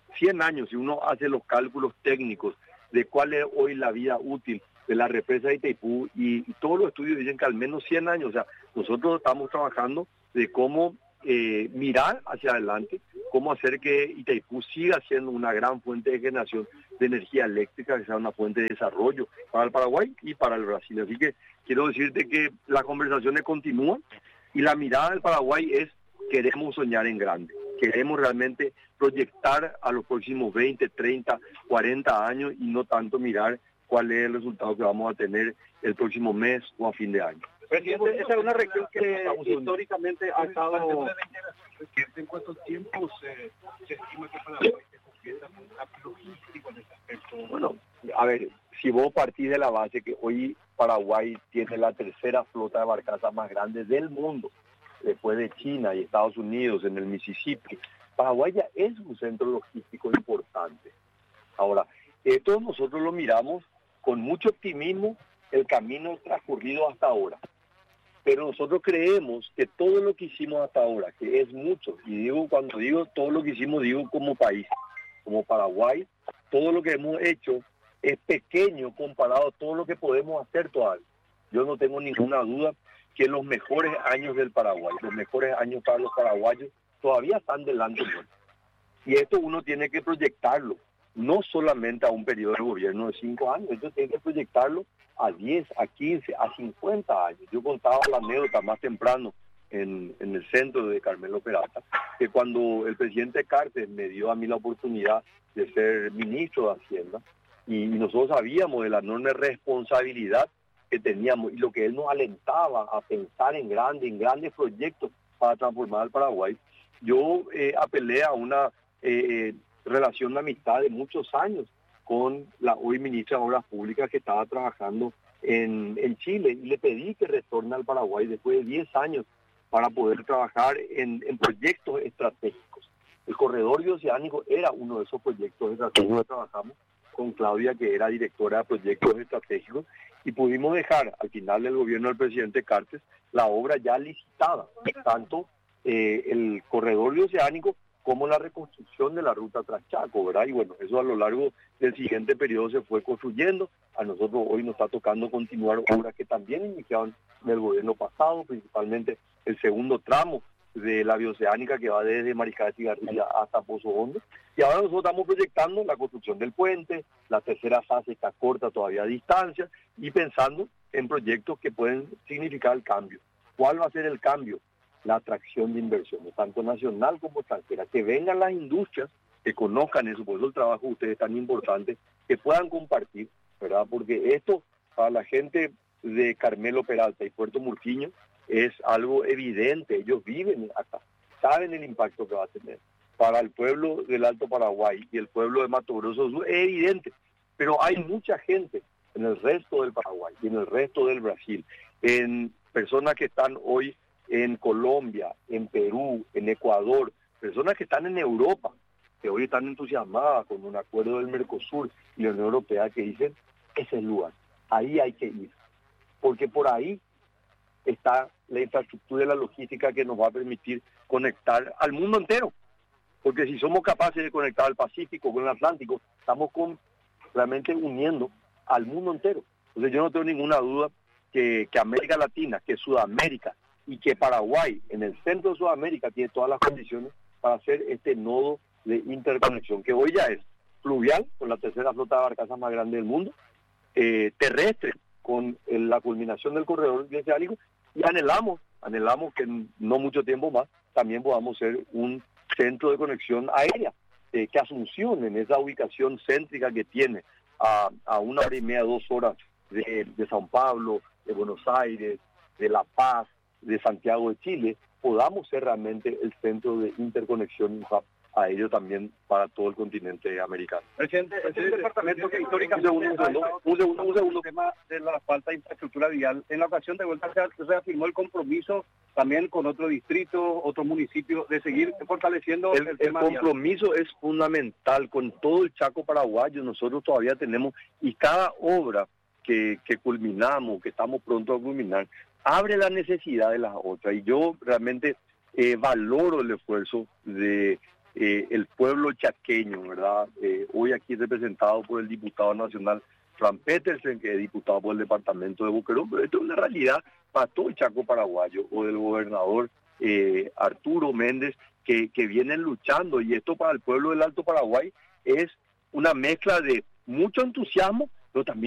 cien años, si uno hace los cálculos técnicos de cuál es hoy la vida útil de la represa de Itaipú, y, y todos los estudios dicen que al menos cien años, o sea, nosotros estamos trabajando de cómo eh, mirar hacia adelante, cómo hacer que Itaipú siga siendo una gran fuente de generación de energía eléctrica, que sea una fuente de desarrollo para el Paraguay y para el Brasil. Así que quiero decirte que las conversaciones continúan y la mirada del Paraguay es: queremos soñar en grande, queremos realmente proyectar a los próximos veinte, treinta, cuarenta años y no tanto mirar cuál es el resultado que vamos a tener el próximo mes o a fin de año. Presidente, esa es una región que históricamente ha estado... ¿En cuántos tiempos eh, se estima que Paraguay se convierta en un hub logístico en ese aspecto? Bueno, a ver, si vos partís de la base que hoy Paraguay tiene la tercera flota de barcazas más grande del mundo, después de China y Estados Unidos en el Mississippi, Paraguay ya es un centro logístico importante. Ahora, esto nosotros lo miramos con mucho optimismo, el camino transcurrido hasta ahora. Pero nosotros creemos que todo lo que hicimos hasta ahora, que es mucho, y digo, cuando digo todo lo que hicimos, digo como país, como Paraguay, todo lo que hemos hecho es pequeño comparado a todo lo que podemos hacer todavía. Yo no tengo ninguna duda que los mejores años del Paraguay, los mejores años para los paraguayos, todavía están delante de nosotros. Y esto uno tiene que proyectarlo, no solamente a un periodo de gobierno de cinco años, esto tiene que proyectarlo a diez, a quince, a cincuenta años. Yo contaba la anécdota más temprano en, en el centro de Carmelo Peralta, que cuando el presidente Cartes me dio a mí la oportunidad de ser ministro de Hacienda, y, y nosotros sabíamos de la enorme responsabilidad que teníamos y lo que él nos alentaba a pensar en grandes, en grandes proyectos para transformar al Paraguay, yo eh, apelé a una eh, relación de amistad de muchos años con la hoy ministra de Obras Públicas que estaba trabajando en, en Chile, y le pedí que retorne al Paraguay después de diez años para poder trabajar en, en proyectos estratégicos. El corredor bioceánico era uno de esos proyectos estratégicos que trabajamos con Claudia, que era directora de proyectos estratégicos, y pudimos dejar al final del gobierno del presidente Cartes la obra ya licitada, tanto eh, el corredor bioceánico como la reconstrucción de la ruta Traschaco, ¿verdad? Y bueno, eso a lo largo del siguiente periodo se fue construyendo. A nosotros hoy nos está tocando continuar obras que también iniciaron en el gobierno pasado, principalmente el segundo tramo de la bioceánica que va desde Mariscal de Cigarrilla hasta Pozo Hondo. Y ahora nosotros estamos proyectando la construcción del puente, la tercera fase está corta todavía a distancia, y pensando en proyectos que pueden significar el cambio. ¿Cuál va a ser el cambio? La atracción de inversiones, tanto nacional como extranjera, que vengan las industrias, que conozcan eso, por eso el trabajo de ustedes es tan importante, que puedan compartir, ¿verdad? Porque esto para la gente de Carmelo Peralta y Puerto Murquiño es algo evidente, ellos viven acá, saben el impacto que va a tener. Para el pueblo del Alto Paraguay y el pueblo de Mato Grosso es evidente, pero hay mucha gente en el resto del Paraguay y en el resto del Brasil, en personas que están hoy en Colombia, en Perú, en Ecuador, personas que están en Europa, que hoy están entusiasmadas con un acuerdo del Mercosur y la Unión Europea, que dicen, ese es el lugar, ahí hay que ir, porque por ahí está la infraestructura y la logística que nos va a permitir conectar al mundo entero, porque si somos capaces de conectar al Pacífico con el Atlántico, estamos con, realmente uniendo al mundo entero. Entonces yo no tengo ninguna duda que, que América Latina, que Sudamérica, y que Paraguay, en el centro de Sudamérica, tiene todas las condiciones para hacer este nodo de interconexión, que hoy ya es fluvial, con la tercera flota de barcazas más grande del mundo, eh, terrestre, con el, la culminación del corredor bioceánico, y anhelamos, anhelamos que en no mucho tiempo más también podamos ser un centro de conexión aérea, eh, que Asunción, en esa ubicación céntrica que tiene a, a una hora y media, dos horas de, de San Pablo, de Buenos Aires, de La Paz, de Santiago de Chile, podamos ser realmente el centro de interconexión a ello también para todo el continente americano. Presidente, este es un departamento que históricamente un segundo, un segundo, un segundo, el tema de la falta de infraestructura vial. En la ocasión de vuelta se reafirmó el compromiso también con otro distrito, otro municipio, de seguir fortaleciendo el, el tema El compromiso vial. Es fundamental con todo el Chaco paraguayo. Nosotros todavía tenemos, y cada obra que, que culminamos, que estamos pronto a culminar, abre la necesidad de las otras. Y yo realmente eh, valoro el esfuerzo de eh, el pueblo chaqueño, ¿verdad? Eh, hoy aquí representado por el diputado nacional Fran Petersen, que es diputado por el departamento de Boquerón, pero esto es una realidad para todo el Chaco paraguayo, o del gobernador eh, Arturo Méndez, que, que vienen luchando, y esto para el pueblo del Alto Paraguay es una mezcla de mucho entusiasmo, pero también